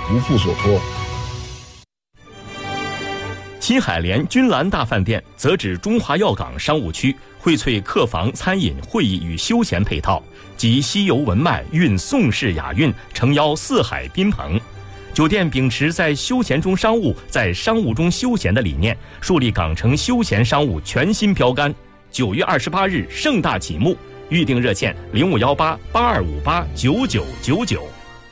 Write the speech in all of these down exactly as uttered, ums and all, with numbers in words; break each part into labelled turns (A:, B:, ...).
A: 不负所托。
B: 新海联君兰大饭店则指中华药港商务区，荟萃客房、餐饮、会议与休闲配套，集西游文脉、蕴宋式雅韵，诚邀四海宾朋。酒店秉持在休闲中商务，在商务中休闲的理念，树立港城休闲商务全新标杆。九月二十八日盛大启幕，预订热线零五幺八八二五八九九九九。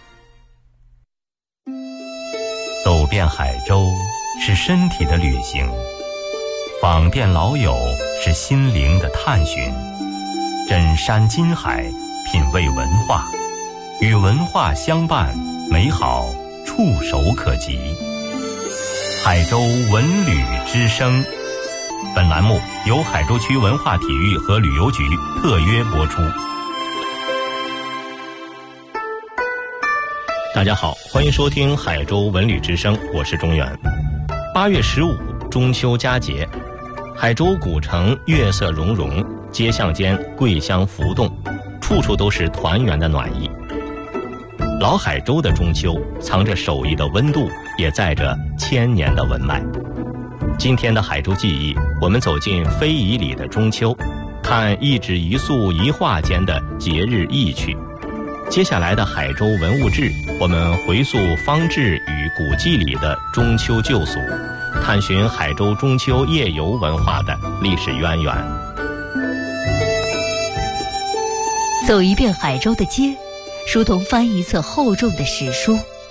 C: 走遍海州是身体的旅行，访遍老友是心灵的探寻，枕山金海，品味文化，与文化相伴，美好触手可及。海州文旅之声，本栏目由海州区文化体育和旅游局特约播出。
B: 大家好，欢迎收听海州文旅之声，我是中原。八月十五，中秋佳节，海州古城月色融融，街巷间桂香浮动，处处都是团圆的暖意。老海州的中秋藏着手艺的温度，也载着千年的文脉。今天的海州记忆，我们走进非遗里的中秋，看一纸一塑一画间的节日意趣。接下来的海州文物志，我们回溯方志与古迹里的中秋旧俗，探寻海州中秋夜游文化的历史渊源。
D: 走一遍海州的街，如同翻一册厚重的史书。